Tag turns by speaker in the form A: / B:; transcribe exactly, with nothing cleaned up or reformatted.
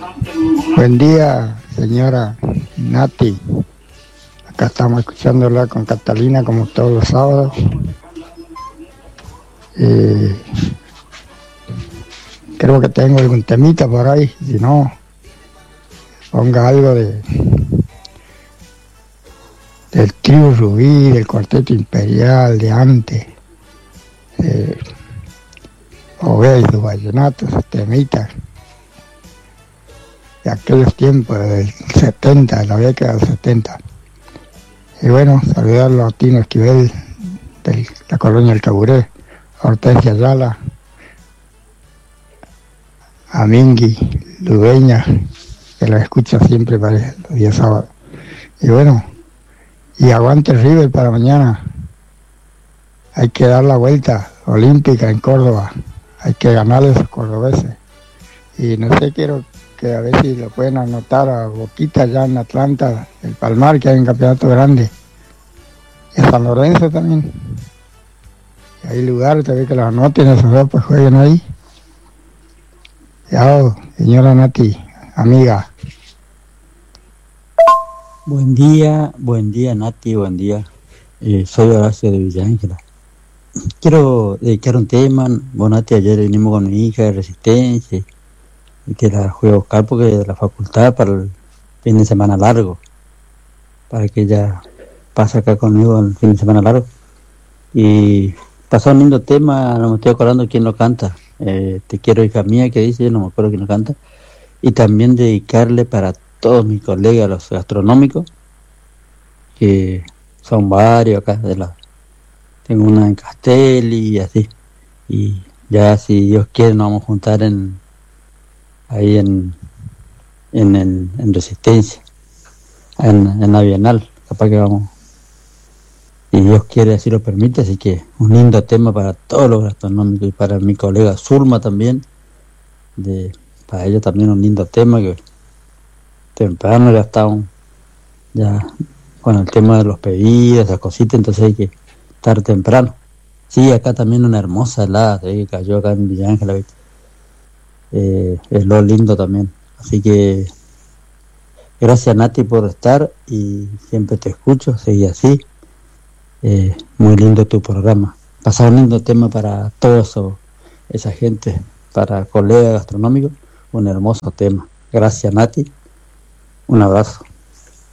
A: Buen día, señora Nati. Acá estamos escuchando hablar con Catalina como todos los sábados. Eh, creo que tengo algún temita por ahí. Si no, ponga algo de del trío Rubí, del cuarteto imperial de antes. Eh, Obey, sus vallenatos, sus temitas. De aquellos tiempos, del setenta, de la década del setenta. Y bueno, saludarlo a Tino Esquivel, de la colonia El Caburé, a Hortensia Ayala, a Mingui Ludeña, que lo escucha siempre para los días sábados. Y bueno, y aguante River para mañana. Hay que dar la vuelta olímpica en Córdoba. Hay que ganarle a esos cordobeses. Y no sé, quiero que a ver si lo pueden anotar a Boquita allá en Atlanta, el Palmar, que hay un campeonato grande. Y a San Lorenzo también. Y hay lugares también que los anoten, esos dos pues jueguen ahí. Chao, señora Nati, amiga.
B: Buen día, buen día Nati, buen día. Eh, soy Horacio de Villa Ángela. Quiero dedicar un tema. Bueno, Nati, ayer vinimos con mi hija de Resistencia y que la fui a buscar porque de la facultad para el fin de semana largo, para que ella pase acá conmigo el fin de semana largo. Y pasó un lindo tema, no me estoy acordando quién lo canta. Eh, te quiero, hija mía, que dice, yo no me acuerdo quién lo canta. Y también dedicarle para todos mis colegas, los gastronómicos, que son varios acá de la... Tengo una en Castelli y así. Y ya si Dios quiere nos vamos a juntar en ahí en en, en, en Resistencia, en, en la Bienal, capaz que vamos. Y Dios quiere, así lo permite, así que un lindo tema para todos los gastronómicos y para mi colega Zulma también. De, para ella también un lindo tema que temprano ya estamos ya con el tema de los pedidos, esas cositas, entonces hay que estar temprano. Sí, acá también una hermosa helada que cayó acá en Villa Ángela, eh, es lo lindo también. Así que gracias Nati por estar y siempre te escucho, seguí así. Eh, muy lindo tu programa. Pasar un lindo tema para toda esa gente, para colegas gastronómicos, un hermoso tema. Gracias Nati, un abrazo.